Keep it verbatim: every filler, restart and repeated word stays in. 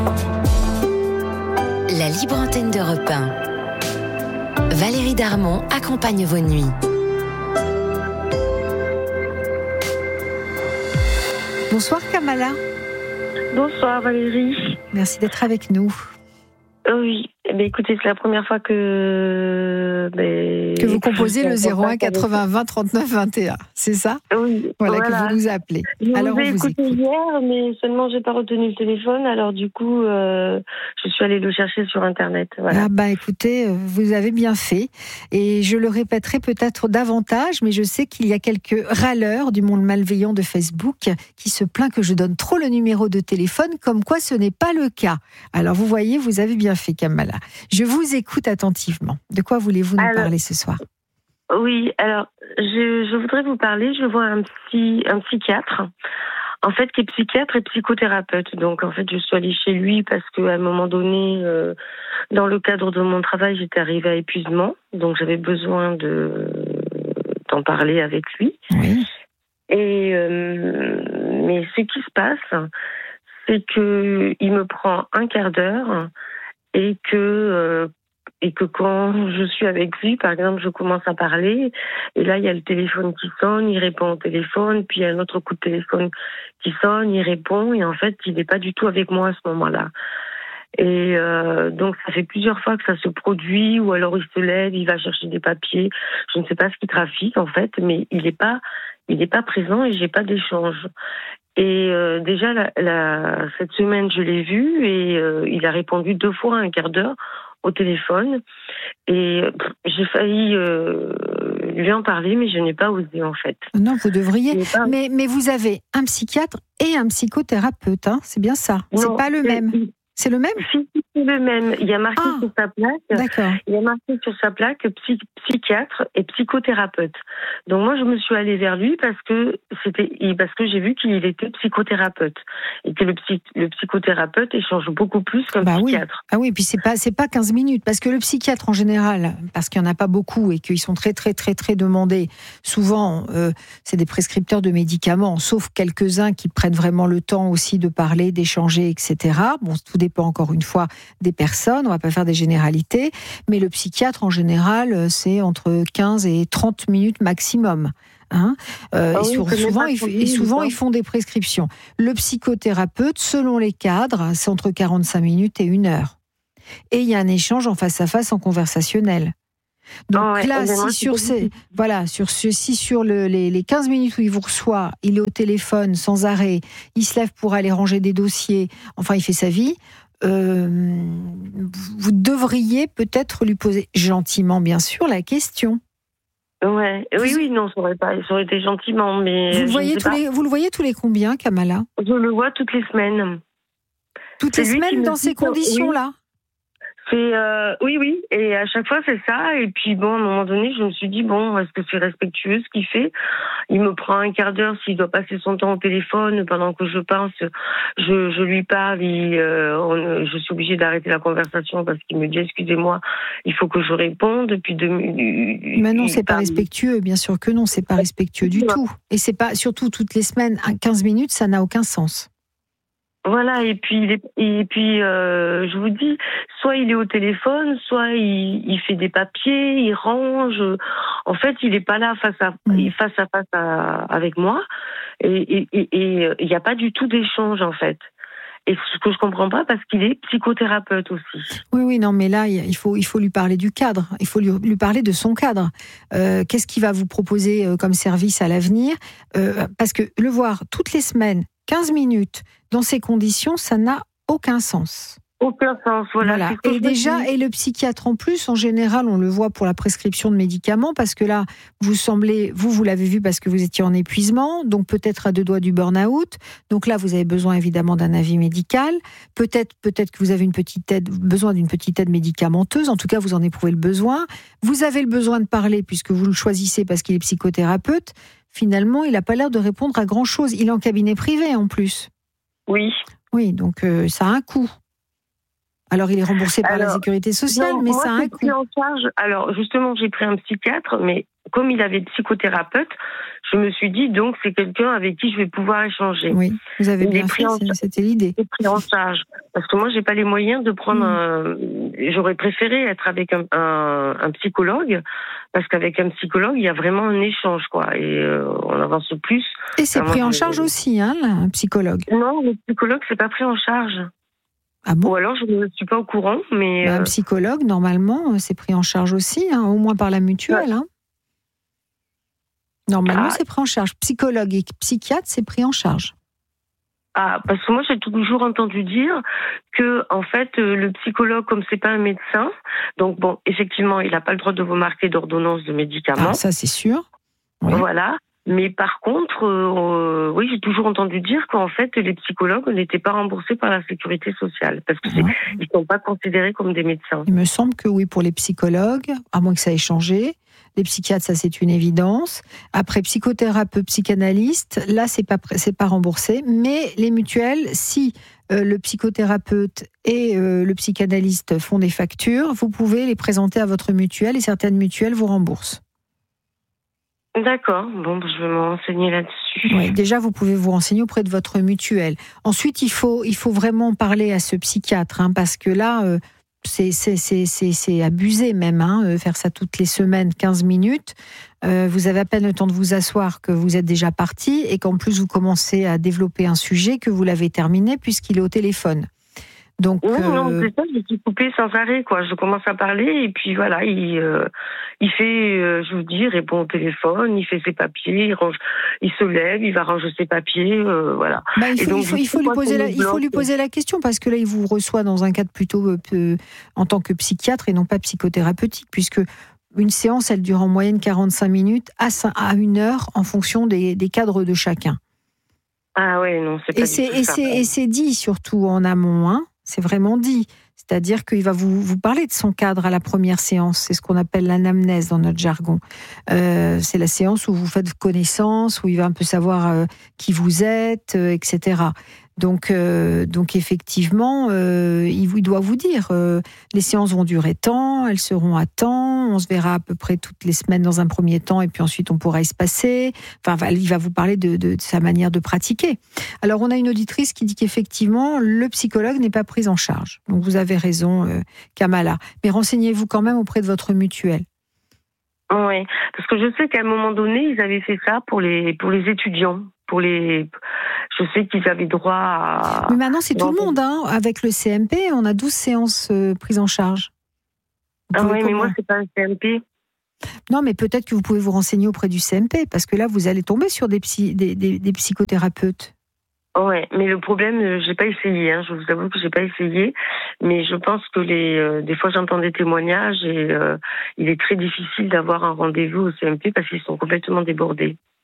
La libre antenne d'Europe un. Valérie Darmon accompagne vos nuits. Bonsoir Kamala. Bonsoir Valérie. Merci d'être avec nous. Oui, eh bien, écoutez, c'est la première fois que... Ben, que vous composez le zéro un quatre-vingts vingt trente-neuf vingt et un, c'est ça? Oui. Voilà, voilà, que vous nous appelez. Je alors vous ai on vous écouté écoute. hier, mais seulement j'ai pas retenu le téléphone, alors du coup, euh, je suis allée le chercher sur Internet. Voilà. Ah bah écoutez, vous avez bien fait. Et je le répéterai peut-être davantage, mais je sais qu'il y a quelques râleurs du monde malveillant de Facebook qui se plaint que je donne trop le numéro de téléphone, comme quoi ce n'est pas le cas. Alors vous voyez, vous avez bien fait Kamala. Je vous écoute attentivement. De quoi voulez-vous nous alors, parler ce soir? Oui, alors je, je voudrais vous parler, je vois un, psy, un psychiatre, en fait qui est psychiatre et psychothérapeute. Donc en fait je suis allée chez lui parce qu'à un moment donné, euh, dans le cadre de mon travail, j'étais arrivée à épuisement, donc j'avais besoin de d'en parler avec lui. Oui. Et euh, mais ce qui se passe, c'est que il me prend un quart d'heure et que euh, et que quand je suis avec lui, par exemple, je commence à parler, et là, il y a le téléphone qui sonne, il répond au téléphone, puis il y a un autre coup de téléphone qui sonne, il répond, et en fait, il n'est pas du tout avec moi à ce moment-là. Et euh, donc, ça fait plusieurs fois que ça se produit, ou alors il se lève, il va chercher des papiers, je ne sais pas ce qu'il trafique, en fait, mais il n'est pas, il n'est pas présent et j'ai pas d'échange. Et euh, déjà, la, la, cette semaine, je l'ai vu, et euh, il a répondu deux fois à un quart d'heure au téléphone, et pff, j'ai failli euh, lui en parler, mais je n'ai pas osé en fait. Non, vous devriez. Pas... Mais, mais vous avez un psychiatre et un psychothérapeute, hein, c'est bien ça. Non, c'est pas le même. C'est le même? Si, c'est le même. Il y a marqué ah, sur sa plaque. D'accord. Il y a marqué sur sa plaque psy, psychiatre et psychothérapeute. Donc moi je me suis allée vers lui parce que c'était parce que j'ai vu qu'il était psychothérapeute et que le, psy, le psychothérapeute échange beaucoup plus qu'un bah psychiatre. Oui. Ah oui, puis c'est pas c'est pas quinze minutes parce que le psychiatre en général, parce qu'il y en a pas beaucoup et qu'ils sont très très très très demandés. Souvent, euh, c'est des prescripteurs de médicaments, sauf quelques-uns qui prennent vraiment le temps aussi de parler, d'échanger, et cetera. Bon, tout dépend encore une fois des personnes, on va pas faire des généralités, mais le psychiatre en général, c'est entre quinze et trente minutes maximum. Hein euh, ah et, oui, sur, souvent, ils, et souvent, ils font des prescriptions. Le psychothérapeute, selon les cadres, c'est entre quarante-cinq minutes et une heure. Et il y a un échange en face à face, en conversationnel. Donc oh ouais, là, si sur, ces, voilà, sur, ce, si sur le, les, les quinze minutes où il vous reçoit, il est au téléphone sans arrêt, il se lève pour aller ranger des dossiers, enfin il fait sa vie, euh, vous devriez peut-être lui poser gentiment, bien sûr, la question. Ouais, oui, oui, non, ça aurait, pas, ça aurait été gentiment, mais... Vous le, voyez tous les, vous le voyez tous les combien, Kamala? Je le vois toutes les semaines. Toutes les semaines dans ces conditions-là? oui. C'est euh, oui, oui, et à chaque fois c'est ça. Et puis bon, à un moment donné, je me suis dit bon, est-ce que c'est respectueux ce qu'il fait? Il me prend un quart d'heure s'il doit passer son temps au téléphone pendant que je pense, je, je lui parle. Il, euh, on, je suis obligée d'arrêter la conversation parce qu'il me dit excusez-moi, il faut que je réponde. Puis de, mais non, c'est pas respectueux, bien sûr que non, c'est pas respectueux du tout. Et c'est pas surtout toutes les semaines, quinze minutes, ça n'a aucun sens. Voilà, et puis, et puis euh, je vous dis, soit il est au téléphone, soit il, il fait des papiers, il range. En fait, il n'est pas là face à, mmh. face à face à, avec moi. Et il n'y a pas du tout d'échange, en fait. Et ce que je comprends pas, parce qu'il est psychothérapeute aussi. Oui, oui, non, mais là, il faut, il faut lui parler du cadre. Il faut lui, lui parler de son cadre. Euh, qu'est-ce qu'il va vous proposer comme service à l'avenir? euh, Parce que le voir toutes les semaines, quinze minutes, dans ces conditions, ça n'a aucun sens. Aucun sens, voilà. voilà. Et déjà, et le psychiatre en plus, en général, on le voit pour la prescription de médicaments, parce que là, vous semblez, vous, vous l'avez vu parce que vous étiez en épuisement, donc peut-être à deux doigts du burn-out. Donc là, vous avez besoin évidemment d'un avis médical. Peut-être, peut-être que vous avez une petite aide, besoin d'une petite aide médicamenteuse. En tout cas, vous en éprouvez le besoin. Vous avez le besoin de parler puisque vous le choisissez parce qu'il est psychothérapeute. Finalement, il n'a pas l'air de répondre à grand-chose. Il est en cabinet privé en plus. Oui. Oui, donc euh, ça a un coût. Alors, il est remboursé par alors, la sécurité sociale, non, mais moi, ça a un coût. Pris en charge. Alors, justement, j'ai pris un psychiatre, mais comme il avait psychothérapeute, je me suis dit, donc, c'est quelqu'un avec qui je vais pouvoir échanger. Oui, vous avez bien fait, en... c'était l'idée. J'ai pris en charge. Parce que moi, j'ai pas les moyens de prendre mmh. un... J'aurais préféré être avec un, un, un psychologue, parce qu'avec un psychologue, il y a vraiment un échange, quoi, et euh, on avance plus. Et c'est pris en charge aussi, hein, un psychologue? Non, le psychologue, c'est pas pris en charge. Ah bon? Ou alors je ne suis pas au courant, mais... Bah, un psychologue, normalement, c'est pris en charge aussi, hein, au moins par la mutuelle. Ouais. Hein. Normalement, ah. c'est pris en charge. Psychologue et psychiatre, c'est pris en charge. Ah, parce que moi, j'ai toujours entendu dire que, en fait, le psychologue, comme c'est pas un médecin, donc bon, effectivement, il n'a pas le droit de vous marquer d'ordonnance de médicaments. Ah, ça, c'est sûr. Oui. Voilà. Mais par contre, euh, oui, j'ai toujours entendu dire qu'en fait, les psychologues n'étaient pas remboursés par la sécurité sociale, parce qu'ils ouais. ne sont pas considérés comme des médecins. Il me semble que oui, pour les psychologues, à moins que ça ait changé. Les psychiatres, ça c'est une évidence. Après, psychothérapeute, psychanalyste, là, c'est pas, c'est pas remboursé. Mais les mutuelles, si euh, le psychothérapeute et euh, le psychanalyste font des factures, vous pouvez les présenter à votre mutuelle et certaines mutuelles vous remboursent. D'accord, bon, je vais me renseigner là-dessus. Oui, déjà, vous pouvez vous renseigner auprès de votre mutuelle. Ensuite, il faut, il faut vraiment parler à ce psychiatre, hein, parce que là, euh, c'est, c'est, c'est, c'est, c'est abusé même, hein, faire ça toutes les semaines, quinze minutes. Euh, vous avez à peine le temps de vous asseoir que vous êtes déjà parti et qu'en plus, vous commencez à développer un sujet que vous l'avez terminé puisqu'il est au téléphone. Donc, non, euh... non, c'est ça, je suis coupée sans arrêt, quoi. Je commence à parler et puis voilà, il, euh, il fait, euh, je vous dis, il répond au téléphone, il fait ses papiers, il range, il se lève, il va ranger ses papiers, euh, voilà. Bah, il faut, donc, il faut, il faut lui poser la, il faut lui poser la question parce que là, il vous reçoit dans un cadre plutôt euh, en tant que psychiatre et non pas psychothérapeutique, puisque une séance, elle dure en moyenne quarante-cinq minutes à une heure en fonction des, des cadres de chacun. Ah ouais, non, c'est pas et c'est, et c'est, et c'est dit surtout en amont, hein. C'est vraiment dit. C'est-à-dire qu'il va vous, vous parler de son cadre à la première séance. C'est ce qu'on appelle l'anamnèse dans notre jargon. Euh, c'est la séance où vous faites connaissance, où il va un peu savoir euh, qui vous êtes, euh, et cetera. Donc, euh, donc effectivement, euh, il, il doit vous dire, euh, les séances vont durer tant, elles seront à temps, on se verra à peu près toutes les semaines dans un premier temps, et puis ensuite on pourra espacer. Enfin, il va vous parler de, de, de sa manière de pratiquer. Alors, on a une auditrice qui dit qu'effectivement, le psychologue n'est pas pris en charge. Donc, vous avez raison, euh, Kamala. Mais renseignez-vous quand même auprès de votre mutuelle. Oui, parce que je sais qu'à un moment donné, ils avaient fait ça pour les, pour les étudiants. Pour les... Je sais qu'ils avaient droit à... Mais maintenant, c'est tout le monde. Hein. Avec le C M P, on a douze séances euh, prises en charge. Ah oui, mais moi, c'est pas un C M P. Non, mais peut-être que vous pouvez vous renseigner auprès du C M P, parce que là, vous allez tomber sur des, psy... des, des, des psychothérapeutes. Ouais, mais le problème, j'ai pas essayé. Hein. Je vous avoue que j'ai pas essayé, mais je pense que les, euh, des fois, j'entends des témoignages et euh, il est très difficile d'avoir un rendez-vous au C M P parce qu'ils sont complètement débordés.